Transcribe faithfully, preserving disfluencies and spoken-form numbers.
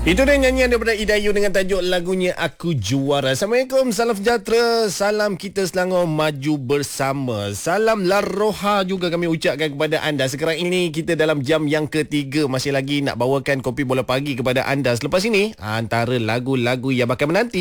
Itu dia nyanyian daripada Idayu dengan tajuk lagunya Aku Juara. Assalamualaikum, salam sejahtera, salam kita Selangor maju bersama. Salam Larroha juga kami ucapkan kepada anda. Sekarang ini kita dalam jam yang ketiga, masih lagi nak bawakan kopi bola pagi kepada anda. Selepas ini, antara lagu-lagu yang bakal menanti